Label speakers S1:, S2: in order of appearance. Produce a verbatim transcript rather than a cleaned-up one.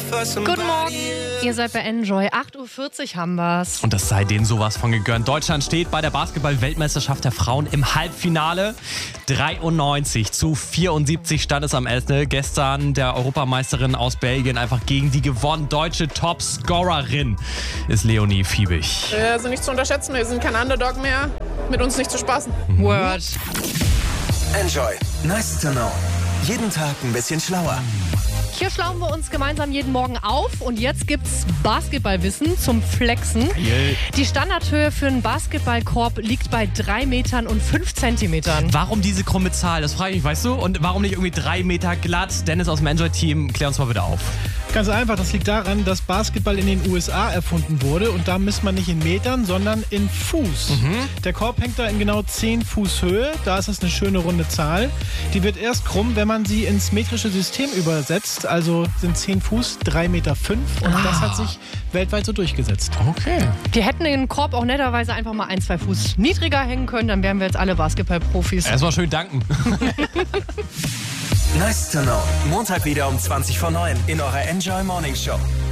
S1: Guten Morgen, ihr seid bei Enjoy. acht Uhr vierzig haben wir's.
S2: Und das sei denen sowas von gegönnt. Deutschland steht bei der Basketball-Weltmeisterschaft der Frauen im Halbfinale. dreiundneunzig zu vierundsiebzig stand es am Ende. Gestern der Europameisterin aus Belgien einfach gegen die gewonnen. Deutsche Topscorerin ist Leonie Fiebig.
S3: Wir sind nicht zu unterschätzen, wir sind kein Underdog mehr. Mit uns nicht zu spaßen.
S1: Mhm. Word.
S4: Enjoy. Nice to know. Jeden Tag ein bisschen schlauer.
S1: Hier schlauen wir uns gemeinsam jeden Morgen auf und jetzt gibt's Basketballwissen zum Flexen.
S2: Geil.
S1: Die Standardhöhe für einen Basketballkorb liegt bei drei Metern und fünf Zentimetern.
S2: Warum diese krumme Zahl? Das frage ich mich, weißt du? Und warum nicht irgendwie drei Meter glatt? Dennis aus dem Enjoy-Team, klär uns mal bitte auf.
S5: Ganz einfach, das liegt daran, dass Basketball in den U S A erfunden wurde und da misst man nicht in Metern, sondern in Fuß.
S2: Mhm.
S5: Der Korb hängt da in genau zehn Fuß Höhe, da ist es eine schöne runde Zahl. Die wird erst krumm, wenn man sie ins metrische System übersetzt, also sind zehn Fuß drei Meter fünf und
S1: Ah.
S5: das hat sich weltweit so durchgesetzt.
S2: Okay.
S1: Die hätten den Korb auch netterweise einfach mal ein, zwei Fuß niedriger hängen können, dann wären wir jetzt alle Basketballprofis.
S2: Erstmal schön danken.
S4: Nice to know. Montag wieder um zwanzig vor neun in eurer Enjoy Morning Show.